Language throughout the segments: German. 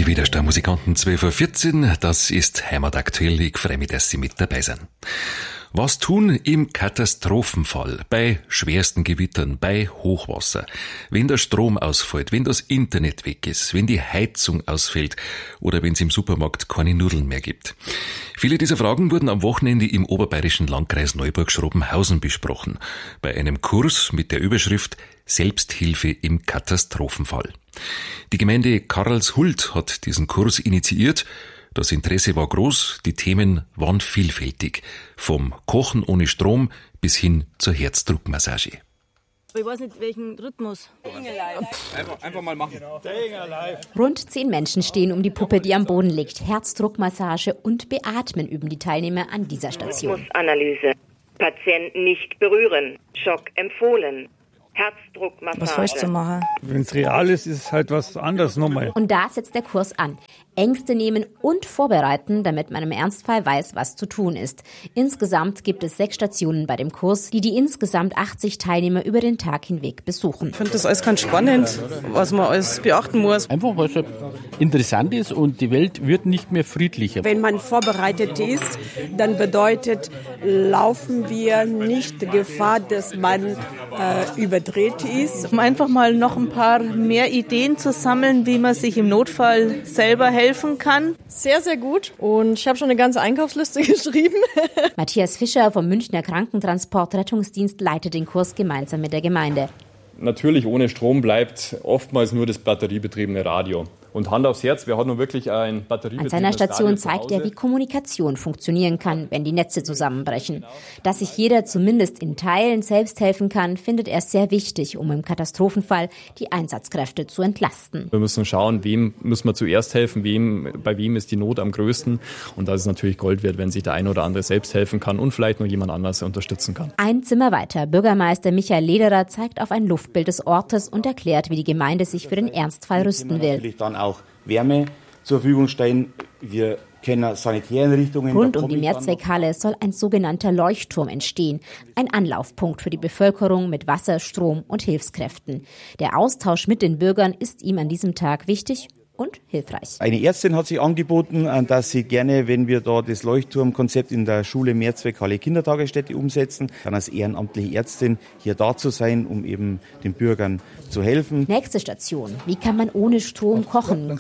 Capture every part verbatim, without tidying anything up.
Die Widerstau Musikanten zwölf Uhr vierzehn, das ist heimataktuell. Ich freue mich, dass Sie mit dabei sind. Was tun im Katastrophenfall, bei schwersten Gewittern, bei Hochwasser, wenn der Strom ausfällt, wenn das Internet weg ist, wenn die Heizung ausfällt oder wenn es im Supermarkt keine Nudeln mehr gibt? Viele dieser Fragen wurden am Wochenende im oberbayerischen Landkreis Neuburg-Schrobenhausen besprochen, bei einem Kurs mit der Überschrift Selbsthilfe im Katastrophenfall. Die Gemeinde Karlshult hat diesen Kurs initiiert. Das Interesse war groß, die Themen waren vielfältig. Vom Kochen ohne Strom bis hin zur Herzdruckmassage. Ich weiß nicht, welchen Rhythmus. Einfach, einfach mal machen. Rund zehn Menschen stehen um die Puppe, die am Boden liegt. Herzdruckmassage und Beatmen üben die Teilnehmer an dieser Station. Rhythmusanalyse. Patienten nicht berühren. Schock empfohlen. Herzdruckmassage. Was falsch zu machen? Wenn es real ist, ist es halt was anderes nochmal. Und da setzt der Kurs an. Ängste nehmen und vorbereiten, damit man im Ernstfall weiß, was zu tun ist. Insgesamt gibt es sechs Stationen bei dem Kurs, die die insgesamt achtzig Teilnehmer über den Tag hinweg besuchen. Ich finde das alles ganz spannend, was man alles beachten muss. Einfach, weil es interessant ist und die Welt wird nicht mehr friedlicher. Wenn man vorbereitet ist, dann bedeutet, laufen wir nicht Gefahr, dass man äh, überdreht ist. Um einfach mal noch ein paar mehr Ideen zu sammeln, wie man sich im Notfall selber helfen kann. Sehr, sehr gut. Und ich habe schon eine ganze Einkaufsliste geschrieben. Matthias Fischer vom Münchner Krankentransport-Rettungsdienst leitet den Kurs gemeinsam mit der Gemeinde. Natürlich, ohne Strom bleibt oftmals nur das batteriebetriebene Radio. Und Hand aufs Herz, wir haben nun wirklich ein batteriebetriebenes Radio. An seiner Station zeigt zeigt er, wie Kommunikation funktionieren kann, wenn die Netze zusammenbrechen. Dass sich jeder zumindest in Teilen selbst helfen kann, findet er sehr wichtig, um im Katastrophenfall die Einsatzkräfte zu entlasten. Wir müssen schauen, wem müssen wir zuerst helfen, wem, bei wem ist die Not am größten. Und das ist natürlich Gold wert, wenn sich der eine oder andere selbst helfen kann und vielleicht noch jemand anderes unterstützen kann. Ein Zimmer weiter, Bürgermeister Michael Lederer zeigt auf ein Luftbild des Ortes und erklärt, wie die Gemeinde sich für den Ernstfall rüsten will. Auch Wärme zur Verfügung stellen. Wir kennen Sanitäreinrichtungen. Rund um die Mehrzweckhalle soll ein sogenannter Leuchtturm entstehen. Ein Anlaufpunkt für die Bevölkerung mit Wasser, Strom und Hilfskräften. Der Austausch mit den Bürgern ist ihm an diesem Tag wichtig und hilfreich. Eine Ärztin hat sich angeboten, dass sie gerne, wenn wir da das Leuchtturmkonzept in der Schule Mehrzweckhalle Kindertagesstätte umsetzen, dann als ehrenamtliche Ärztin hier da zu sein, um eben den Bürgern zu helfen. Nächste Station. Wie kann man ohne Strom kochen?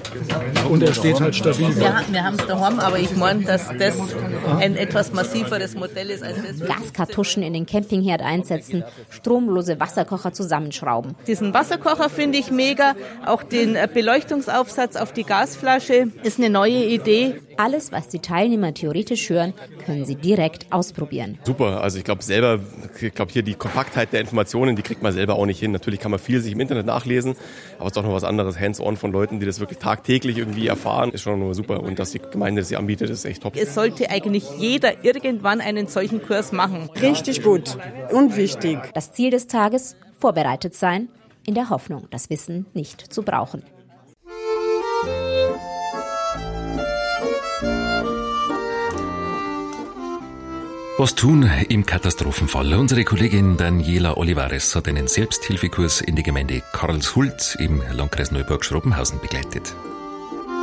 Und er steht halt stabil. Wir, wir haben es daheim, aber ich meine, dass das ein etwas massiveres Modell ist als das. Gaskartuschen in den Campingherd einsetzen, stromlose Wasserkocher zusammenschrauben. Diesen Wasserkocher finde ich mega. Auch den Beleuchtungsaufsatz auf die Gasflasche ist eine neue Idee. Alles, was die Teilnehmer theoretisch hören, können sie direkt ausprobieren. Super, also ich glaube selber, ich glaube hier die Kompaktheit der Informationen, die kriegt man selber auch nicht hin. Natürlich kann man viel sich im Internet nachlesen, aber es ist doch noch was anderes, hands-on von Leuten, die das wirklich tagtäglich irgendwie erfahren, ist schon nur super. Und dass die Gemeinde das hier anbietet, ist echt top. Es sollte eigentlich jeder irgendwann einen solchen Kurs machen. Richtig gut und wichtig. Das Ziel des Tages, vorbereitet sein, in der Hoffnung, das Wissen nicht zu brauchen. Was tun im Katastrophenfall? Unsere Kollegin Daniela Olivares hat einen Selbsthilfekurs in die Gemeinde Karlshult im Landkreis Neuburg-Schrobenhausen begleitet.